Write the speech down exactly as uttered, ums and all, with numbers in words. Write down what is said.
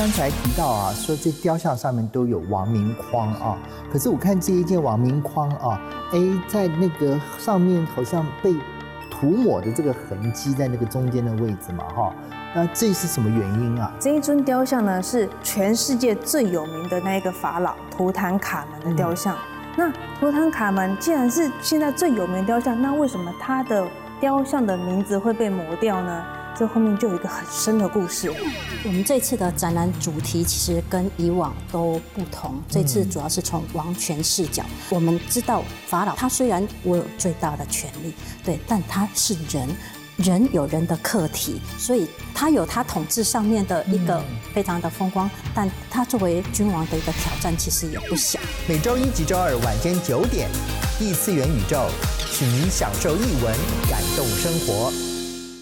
刚才提到啊，说这雕像上面都有王明框啊，可是我看这一件王明框啊，哎，在那个上面好像被涂抹的这个痕迹在那个中间的位置嘛，哈，那这是什么原因啊？ 这一尊雕像呢，是全世界最有名的那一个法老图坦卡门的雕像。嗯、那图坦卡门既然是现在最有名的雕像，那为什么他的雕像的名字会被抹掉呢？这后面就有一个很深的故事。 我们这次的展览主题其实跟以往都不同，这次主要是从王权视角。我们知道法老他虽然我有最大的权力，对，但他是人。人有人的课题，所以他有他统治上面的一个非常的风光，但他作为君王的一个挑战其实也不小。 每周一及周二晚间九点，异次元宇宙，请您享受艺文，感动生活。